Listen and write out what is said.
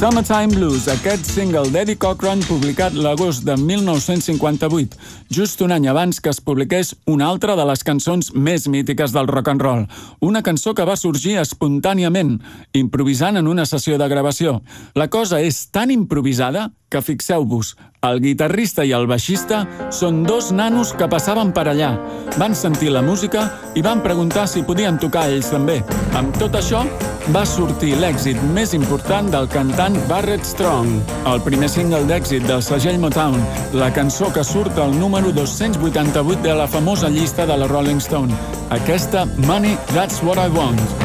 Summertime Blues, aquest single d'Eddie Cochran publicat l'agost de 1958, just un any abans que es publiqués una altra de les cançons més mítiques del rock and roll. Una cançó que va sorgir espontàniament, improvisant en una sessió de gravació. La cosa és tan improvisada que, fixeu-vos, el guitarrista i el baixista són dos nanos que passaven per allà. Van sentir la música i van preguntar si podien tocar ells també. Amb tot això, va sortir l'èxit més important del cantant Barrett Strong, el primer single d'èxit del segell Motown, la cançó que surt al número 288 de la famosa llista de la Rolling Stone. Aquesta, Money, That's What I Want.